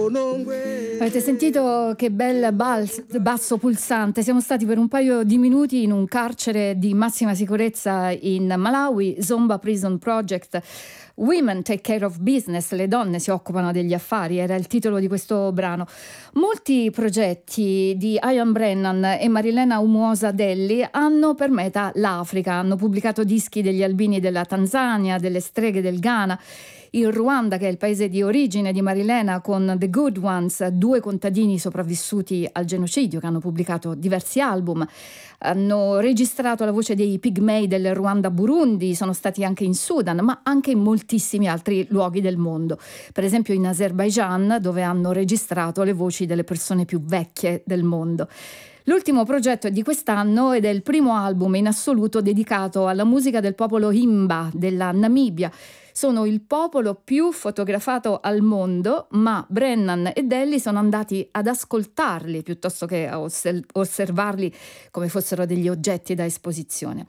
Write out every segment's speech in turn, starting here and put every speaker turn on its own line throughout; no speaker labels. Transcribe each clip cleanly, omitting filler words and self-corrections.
Avete sentito che bel basso pulsante? Siamo stati per un paio di minuti in un carcere di massima sicurezza in Malawi, Zomba Prison Project. Women take care of business, le donne si occupano degli affari, era il titolo di questo brano. Molti progetti di Ian Brennan e Marilena Umuosa Delli hanno per meta l'Africa, hanno pubblicato dischi degli albini della Tanzania, delle streghe del Ghana, il Ruanda, che è il paese di origine di Marilena, con The Good Ones, 2 contadini sopravvissuti al genocidio che hanno pubblicato diversi album. Hanno registrato la voce dei pigmei del Ruanda-Burundi, sono stati anche in Sudan, ma anche in moltissimi altri luoghi del mondo. Per esempio in Azerbaijan, dove hanno registrato le voci delle persone più vecchie del mondo. L'ultimo progetto è di quest'anno ed è il primo album in assoluto dedicato alla musica del popolo Himba della Namibia. Sono il popolo più fotografato al mondo, ma Brennan e Delli sono andati ad ascoltarli piuttosto che a osservarli come fossero degli oggetti da esposizione.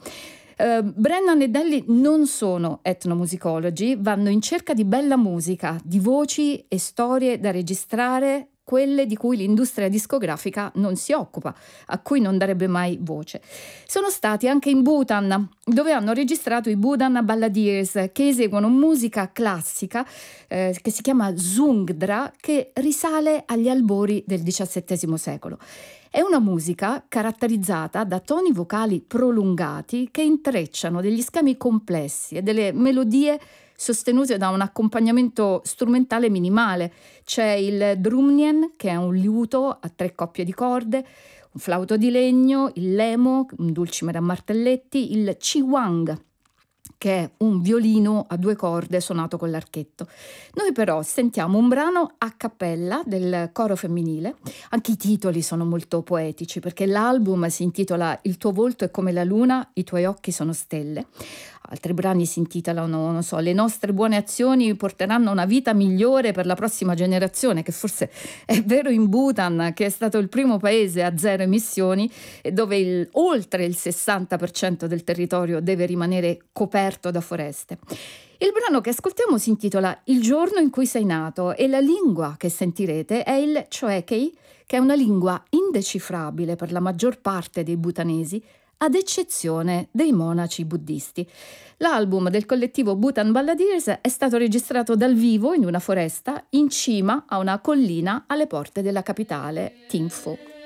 Brennan e Delli non sono etnomusicologi, vanno in cerca di bella musica, di voci e storie da registrare, quelle di cui l'industria discografica non si occupa, a cui non darebbe mai voce. Sono stati anche in Bhutan, dove hanno registrato i Bhutan Balladeers, che eseguono musica classica che si chiama Zungdra, che risale agli albori del XVII secolo. È una musica caratterizzata da toni vocali prolungati che intrecciano degli schemi complessi e delle melodie sostenute da un accompagnamento strumentale minimale. C'è il drumnien, che è un liuto a 3 coppie di corde, un flauto di legno, il lemo, un dulcimer a martelletti, il chiwang, che è un violino a 2 corde suonato con l'archetto. Noi però sentiamo un brano a cappella del coro femminile. Anche i titoli sono molto poetici, perché l'album si intitola Il tuo volto è come la luna, i tuoi occhi sono stelle. Altri brani si intitolano, non so, Le nostre buone azioni porteranno una vita migliore per la prossima generazione, che forse è vero in Bhutan, che è stato il primo paese a 0 emissioni e dove oltre il 60% del territorio deve rimanere coperto da foreste. Il brano che ascoltiamo si intitola Il giorno in cui sei nato e la lingua che sentirete è il Choekei, che è una lingua indecifrabile per la maggior parte dei bhutanesi, ad eccezione dei monaci buddisti. L'album del collettivo Bhutan Balladeers è stato registrato dal vivo in una foresta in cima a una collina alle porte della capitale, Thimphu.